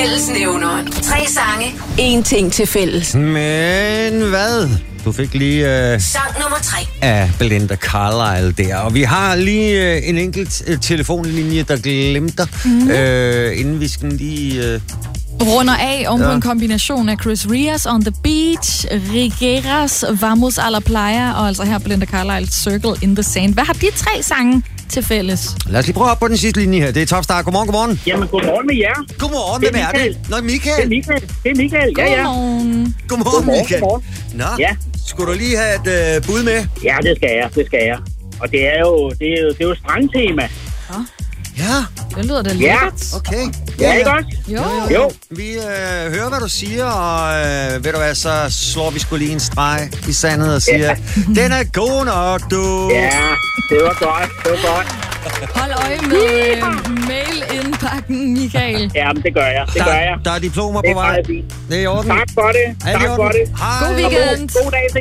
Fællesnævneren. 3 sange, 1 ting til fælles. Men hvad? Du fik lige Sang nummer 3 af Belinda Carlisle der. Og vi har lige en enkelt telefonlinje, der glemte inden vi skal lige... Runder af om på en kombination af Chris Rias On The Beach, Rigueras Vamos a la Playa, og altså her Belinda Carlisle Circle in the Sand. Hvad har de 3 sange til fælles? Lad os lige prøve op på den sidste linje her. Det er Topstar. Godmorgen. Jamen, godmorgen med jer. Godmorgen, hvem er det? Nå, Michael. Det er Michael. Ja. Godmorgen. Michael. Godmorgen. Nå, Ja. skulle du lige have et bud med? Ja, det skal jeg. Og det er jo strandtema. Ja, Det lyder da lækkert. okay. Ja, ikke også? Jo. Vi hører, hvad du siger, og ved du hvad, så slår vi sgu lige en streg i sandet og siger, den er god nok, du. Ja, det var godt. Hold øje med mail-indpakken, Michael. Jamen, det gør jeg. Der er diplomer Det på er vej. meget fint. Det er i orden. Tak for det. Hej. God weekend. God dag til